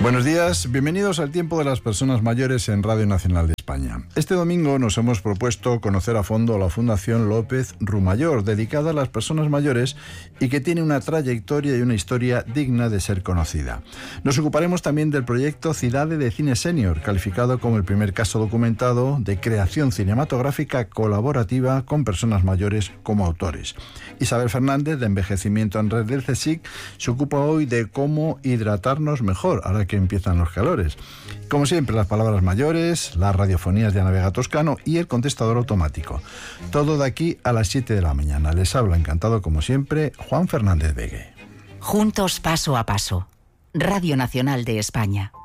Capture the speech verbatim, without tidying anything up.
Buenos días, bienvenidos al Tiempo de las Personas Mayores en Radio Nacional de España. Este domingo nos hemos propuesto conocer a fondo la Fundación López Rumayor, dedicada a las personas mayores y que tiene una trayectoria y una historia digna de ser conocida. Nos ocuparemos también del proyecto Cidade de Cine Senior, calificado como el primer caso documentado de creación cinematográfica colaborativa con personas mayores como autores. Isabel Fernández, de Envejecimiento en Red del CSIC, se ocupa hoy de cómo hidratarnos mejor, ahora que empiezan los calores. Como siempre, las palabras mayores, las radiofonías de Ana Vega Toscano y el contestador automático. Todo de aquí a las siete de la mañana. Les habla, encantado como siempre, Juan Fernández Vegue. Juntos paso a paso. Radio Nacional de España.